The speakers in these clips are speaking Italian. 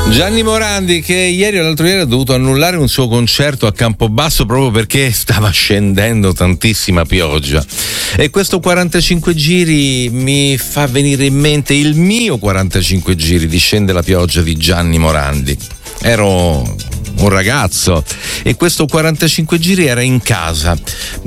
Gianni Morandi, che ieri o l'altro ieri ha dovuto annullare un suo concerto a Campobasso proprio perché stava scendendo tantissima pioggia, e questo 45 giri mi fa venire in mente il mio 45 giri di Scende la pioggia di Gianni Morandi. Ero un ragazzo e questo 45 giri era in casa.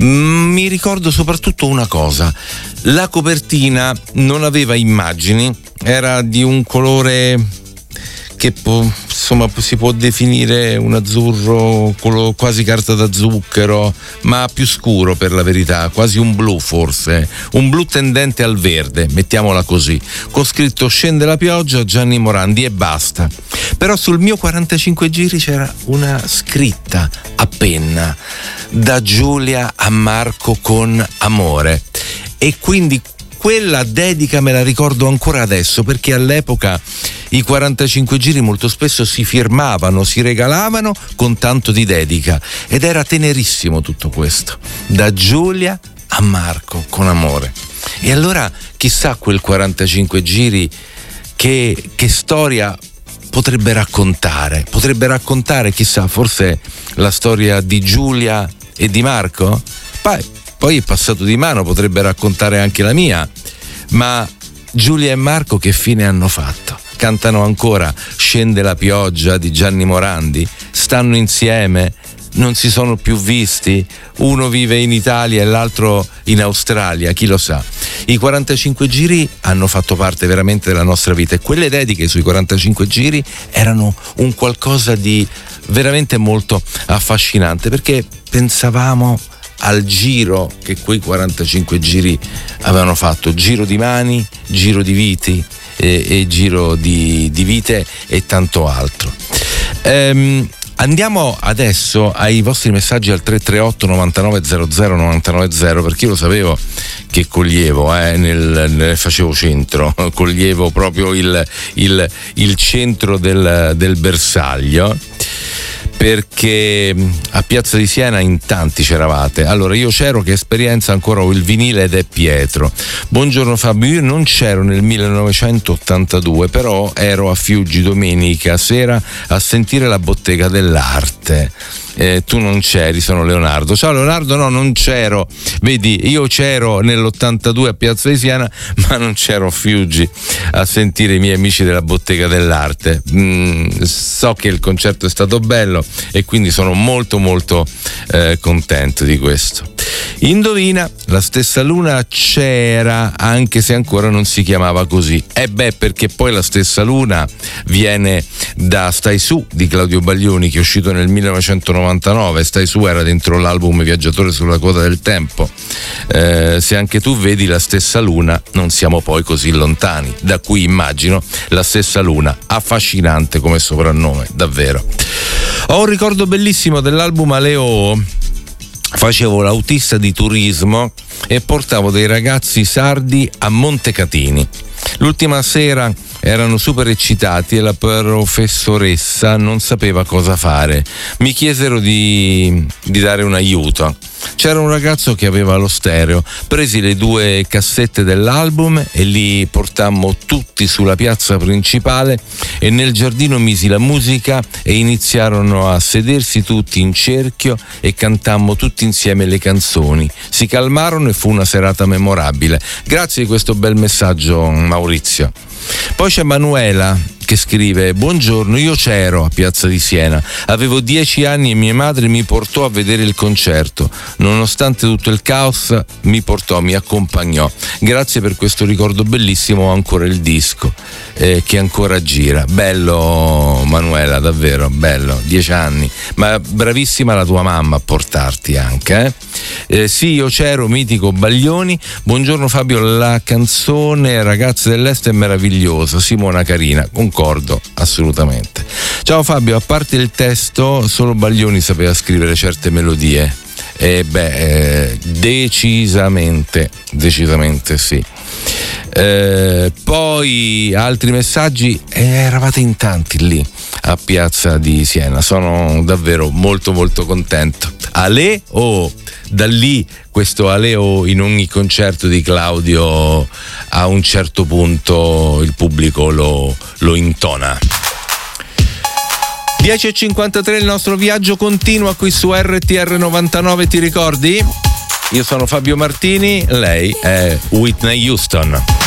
Mi ricordo soprattutto una cosa: la copertina non aveva immagini, era di un colore che insomma si può definire un azzurro quasi carta da zucchero, ma più scuro per la verità, quasi un blu, forse un blu tendente al verde, mettiamola così, con scritto Scende la pioggia Gianni Morandi e basta. Però sul mio 45 giri c'era una scritta a penna: da Giulia a Marco con amore. E quindi quella dedica me la ricordo ancora adesso, perché all'epoca i 45 giri molto spesso si firmavano, si regalavano con tanto di dedica, ed era tenerissimo tutto questo: da Giulia a Marco con amore. E allora chissà quel 45 giri che storia potrebbe raccontare, chissà, forse la storia di Giulia e di Marco? Poi è passato di mano, potrebbe raccontare anche la mia. Ma Giulia e Marco che fine hanno fatto? Cantano ancora Scende la pioggia di Gianni Morandi? Stanno insieme? Non si sono più visti? Uno vive in Italia e l'altro in Australia, chi lo sa. I 45 giri hanno fatto parte veramente della nostra vita, e quelle dediche sui 45 giri erano un qualcosa di veramente molto affascinante, perché pensavamo al giro che quei 45 giri avevano fatto: giro di mani, giro di viti e giro di vite e tanto altro. Andiamo adesso ai vostri messaggi al 338 99 00 990, perché io lo sapevo che coglievo, facevo centro, coglievo proprio il centro del bersaglio, perché a Piazza di Siena in tanti c'eravate. Allora, io c'ero, che esperienza, ancora ho il vinile ed è Pietro. Buongiorno Fabio, io non c'ero nel 1982, però ero a Fiuggi domenica sera a sentire la Bottega dell'Arte. Tu non c'eri, sono Leonardo. Ciao Leonardo, no, non c'ero. Vedi, io c'ero nell'82 a Piazza di Siena, ma non c'ero a Fiuggi a sentire i miei amici della Bottega dell'Arte. So che il concerto è stato bello e quindi sono molto molto contento di questo. Indovina, la stessa luna c'era, anche se ancora non si chiamava così. Perché poi la stessa luna viene da Stai su di Claudio Baglioni, che è uscito nel 1999. Stai su era dentro l'album Viaggiatore sulla quota del tempo. Se anche tu vedi la stessa luna, non siamo poi così lontani, da cui immagino la stessa luna. Affascinante come soprannome, davvero. Ho un ricordo bellissimo dell'album Aleo. Facevo l'autista di turismo e portavo dei ragazzi sardi a Montecatini. L'ultima sera erano super eccitati e la professoressa non sapeva cosa fare. Mi chiesero di dare un aiuto. C'era un ragazzo che aveva lo stereo. Presi le 2 cassette dell'album e li portammo tutti sulla piazza principale, e nel giardino misi la musica e iniziarono a sedersi tutti in cerchio e cantammo tutti insieme le canzoni. Si calmarono e fu una serata memorabile. Grazie di questo bel messaggio, Maurizio. Poi c'è Manuela che scrive: buongiorno, io c'ero a Piazza di Siena, avevo 10 anni e mia madre mi portò a vedere il concerto. Nonostante tutto il caos mi accompagnò. Grazie per questo ricordo bellissimo. Ho ancora il disco che ancora gira. Bello Manuela, davvero bello. 10 anni, ma bravissima la tua mamma a portarti anche, sì, io c'ero, mitico Baglioni. Buongiorno Fabio, la canzone Ragazze dell'Est è meravigliosa. Simona Carina, concordo assolutamente. Ciao Fabio, a parte il testo, solo Baglioni sapeva scrivere certe melodie. Decisamente sì. Poi altri messaggi, eravate in tanti lì a Piazza di Siena, sono davvero molto molto contento. Ale da lì questo Aleo in ogni concerto di Claudio a un certo punto il pubblico lo intona. 10:53 il nostro viaggio continua qui su RTR 99, ti ricordi? Io sono Fabio Martini, lei è Whitney Houston.